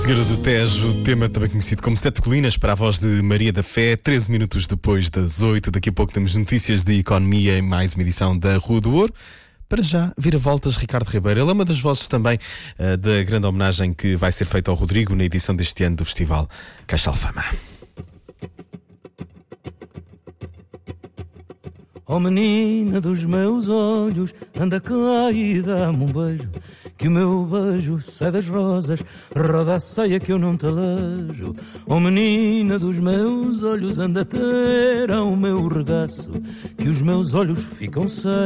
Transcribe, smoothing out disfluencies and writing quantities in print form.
Senhora do Tejo, tema também conhecido como Sete Colinas, para a voz de Maria da Fé, 13 minutos depois das 8. Daqui a pouco temos notícias de economia em mais uma edição da Rua do Ouro. Para já, vira-voltas Ricardo Ribeiro. Ele é uma das vozes também da grande homenagem que vai ser feita ao Rodrigo na edição deste ano do Festival Caixa Alfama. Oh menina dos meus olhos, anda cá e dá-me um beijo, que o meu beijo sai das rosas, roda a saia que eu não te alejo. Oh menina dos meus olhos, anda ter ao meu regaço, que os meus olhos ficam cegos.